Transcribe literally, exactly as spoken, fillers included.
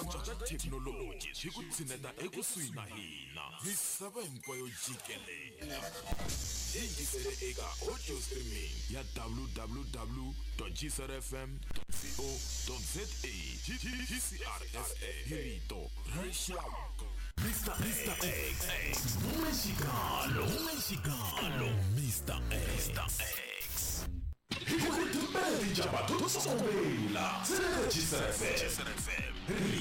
antswa ka thekinoloji swi ku tshineta ekusuhi na hina misava hinkwayo jikelela yingisele eka audio streaming ya w w w dot g c r f m dot co dot za G C R F A Rito Rexaco Mister X Mexicano Mexicano Mister X Ikutimela dijaba tutusongela Sele G C R F M